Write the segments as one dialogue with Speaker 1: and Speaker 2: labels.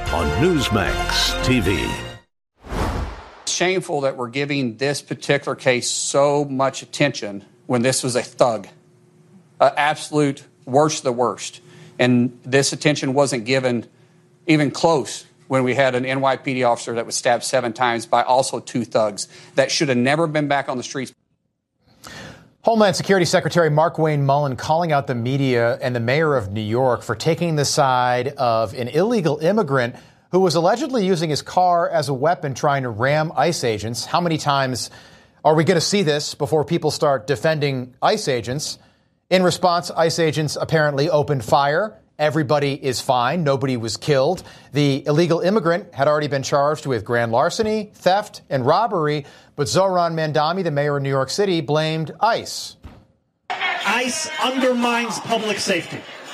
Speaker 1: on Newsmax TV.
Speaker 2: Shameful that we're giving this particular case so much attention when this was a thug, absolute worst of the worst. And this attention wasn't given even close when we had an NYPD officer that was stabbed 7 times by also 2 thugs that should have never been back on the streets.
Speaker 3: Homeland Security Secretary Markwayne Mullin calling out the media and the mayor of New York for taking the side of an illegal immigrant who was allegedly using his car as a weapon trying to ram ICE agents. How many times are we going to see this before people start defending ICE agents? In response, ICE agents apparently opened fire. Everybody is fine. Nobody was killed. The illegal immigrant had already been charged with grand larceny, theft, and robbery. But Zohran Mamdani, the mayor of New York City, blamed ICE.
Speaker 4: ICE undermines public safety.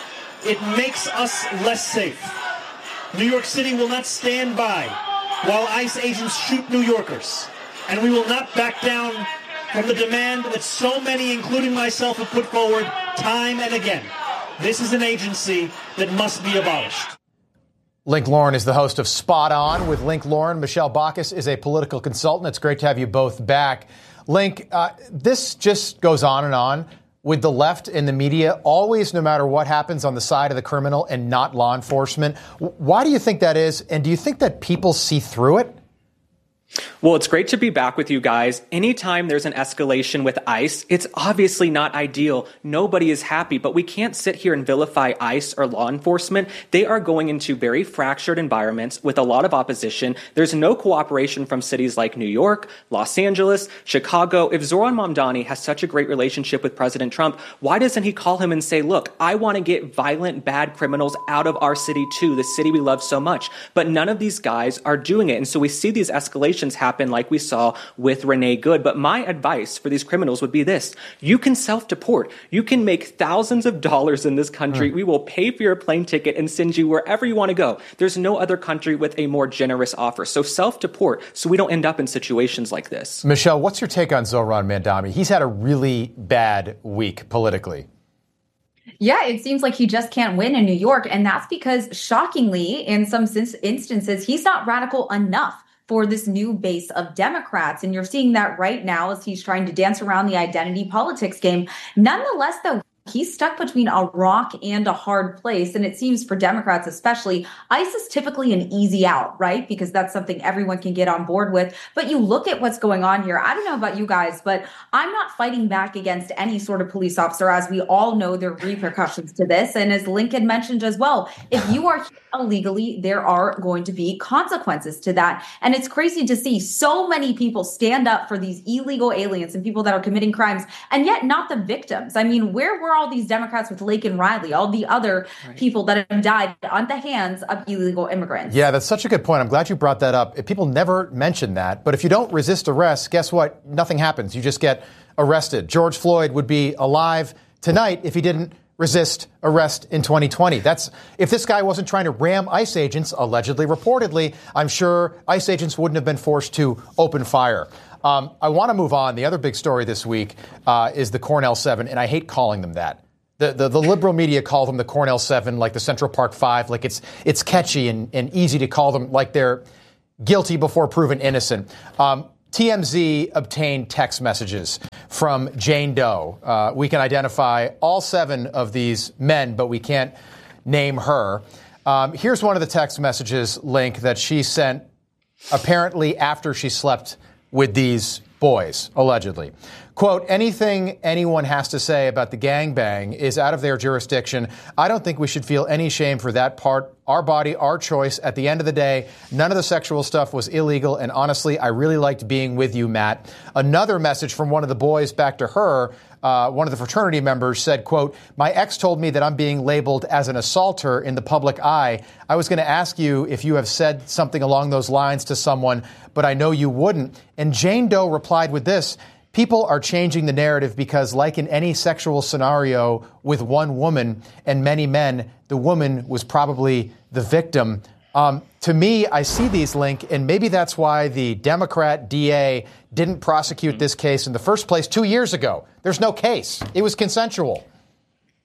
Speaker 4: It makes us less safe. New York City will not stand by while ICE agents shoot New Yorkers. And we will not back down from the demand that so many, including myself, have put forward time and again. This is an agency that must be abolished.
Speaker 3: Link Lauren is the host of Spot On with Link Lauren. Michelle Baucus is a political consultant. It's great to have you both back. Link, this just goes on and on with the left and the media, always, no matter what happens, on the side of the criminal and not law enforcement. Why do you think that is? And do you think that people see through it?
Speaker 5: Well, it's great to be back with you guys. Anytime there's an escalation with ICE, it's obviously not ideal. Nobody is happy, but we can't sit here and vilify ICE or law enforcement. They are going into very fractured environments with a lot of opposition. There's no cooperation from cities like New York, Los Angeles, Chicago. If Zohran Mamdani has such a great relationship with President Trump, why doesn't he call him and say, look, I want to get violent, bad criminals out of our city too, the city we love so much. But none of these guys are doing it. And so we see these escalations happen like we saw with Renee Good. But my advice for these criminals would be this. You can self-deport. You can make thousands of dollars in this country. We will pay for your plane ticket and send you wherever you want to go. There's no other country with a more generous offer. So self-deport so we don't end up in situations like this.
Speaker 3: Michelle, what's your take on Zohran Mamdani? He's had a really bad week politically.
Speaker 6: Yeah, it seems like he just can't win in New York. And that's because, shockingly, in some instances, he's not radical enough for this new base of Democrats. And you're seeing that right now as he's trying to dance around the identity politics game. Nonetheless, though, he's stuck between a rock and a hard place. And it seems for Democrats especially, ICE is typically an easy out, right? Because that's something everyone can get on board with. But you look at what's going on here. I don't know about you guys, but I'm not fighting back against any sort of police officer, as we all know there are repercussions to this. And as Lincoln mentioned as well, if you are here illegally, there are going to be consequences to that. And it's crazy to see so many people stand up for these illegal aliens and people that are committing crimes, and yet not the victims. I mean, where were all these Democrats with Laken Riley, all the other people that have died on the hands of illegal immigrants?
Speaker 3: Yeah, that's such a good point. I'm glad you brought that up. People never mention that. But if you don't resist arrest, guess what? Nothing happens. You just get arrested. George Floyd would be alive tonight if he didn't resist arrest in 2020. That's if this guy wasn't trying to ram ICE agents, allegedly, reportedly, I'm sure ICE agents wouldn't have been forced to open fire. I want to move on. The other big story this week is the Cornell 7, and I hate calling them that. The liberal media call them the Cornell 7, like the Central Park 5, like it's catchy and easy to call them like they're guilty before proven innocent. TMZ obtained text messages from Jane Doe. We can identify all 7 of these men, but we can't name her. Here's one of the text messages, Link, that she sent apparently after she slept with these boys, allegedly. Quote, anything anyone has to say about the gangbang is out of their jurisdiction. I don't think we should feel any shame for that part. Our body, our choice. At the end of the day, none of the sexual stuff was illegal. And honestly, I really liked being with you, Matt. Another message from one of the boys back to her. One of the fraternity members said, quote, my ex told me that I'm being labeled as an assaulter in the public eye. I was going to ask you if you have said something along those lines to someone, but I know you wouldn't. And Jane Doe replied with this. People are changing the narrative because, like in any sexual scenario with one woman and many men, the woman was probably the victim. To me, I see these, Link, and maybe that's why the Democrat DA didn't prosecute this case in the first place 2 years ago. There's no case. It was consensual.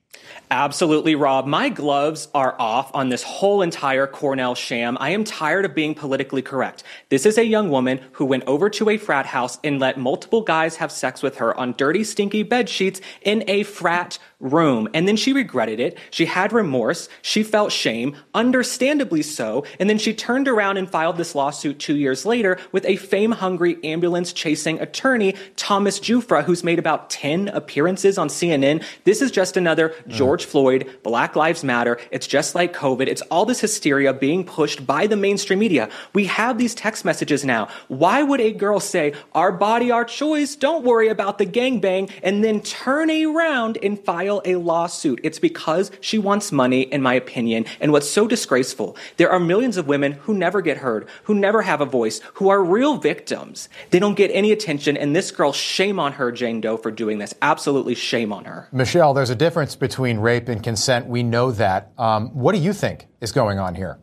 Speaker 5: Absolutely, Rob. My gloves are off on this whole entire Cornell sham. I am tired of being politically correct. This is a young woman who went over to a frat house and let multiple guys have sex with her on dirty, stinky bed sheets in a frat room. And then she regretted it. She had remorse. She felt shame, understandably so. And then she turned around and filed this lawsuit 2 years later with a fame-hungry ambulance-chasing attorney, Thomas Jufra, who's made about 10 appearances on CNN. This is just another George Floyd, Black Lives Matter. It's just like COVID. It's all this hysteria being pushed by the mainstream media. We have these text messages now. Why would a girl say, our body, our choice, don't worry about the gangbang, and then turn around and file a lawsuit? It's because she wants money, in my opinion. And what's so disgraceful, there are millions of women who never get heard, who never have a voice, who are real victims. They don't get any attention, and this girl, shame on her, Jane Doe, for doing this. Absolutely shame on her.
Speaker 3: Michelle, there's a difference between rape and consent. We know that. What do you think is going on here?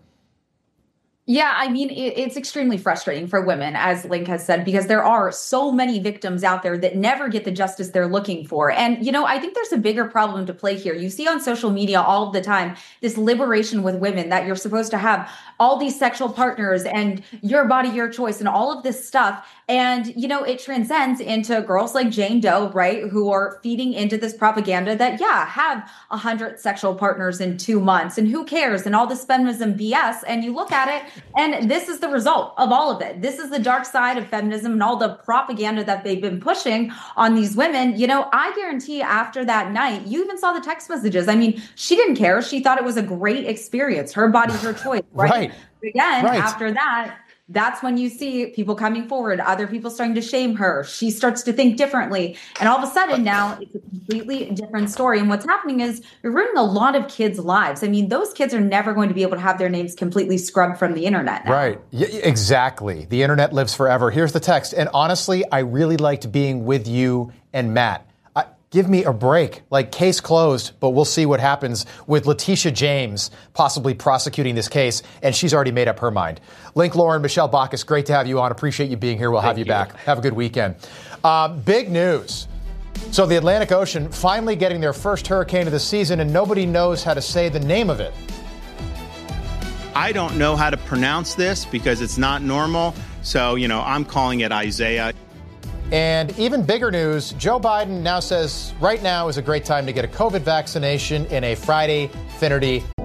Speaker 6: Yeah, I mean, it's extremely frustrating for women, as Link has said, because there are so many victims out there that never get the justice they're looking for. And, you know, I think there's a bigger problem to play here. You see on social media all the time, this liberation with women that you're supposed to have all these sexual partners and your body, your choice and all of this stuff. And, you know, it transcends into girls like Jane Doe, right, who are feeding into this propaganda that, yeah, have 100 sexual partners in 2 months and who cares and all this feminism BS. And you look at it and this is the result of all of it. This is the dark side of feminism and all the propaganda that they've been pushing on these women. You know, I guarantee after that night, you even saw the text messages. I mean, she didn't care. She thought it was a great experience. Her body, her choice. Right. Again, after that, that's when you see people coming forward, other people starting to shame her. She starts to think differently. And all of a sudden now it's a completely different story. And what's happening is you're ruining a lot of kids' lives. I mean, those kids are never going to be able to have their names completely scrubbed from the internet now.
Speaker 3: Right. Exactly. The internet lives forever. Here's the text. And honestly, I really liked being with you and Matt. Give me a break. Like, case closed, but we'll see what happens with Letitia James possibly prosecuting this case, and she's already made up her mind. Link, Lauren, Michelle Bacchus, great to have you on. Appreciate you being here. We'll have you back. Have a good weekend. Big news. So the Atlantic Ocean finally getting their first hurricane of the season, and nobody knows how to say the name of it.
Speaker 7: I don't know how to pronounce this because it's not normal. So, I'm calling it Isaiah.
Speaker 3: And even bigger news, Joe Biden now says right now is a great time to get a COVID vaccination in a Friday Finnerty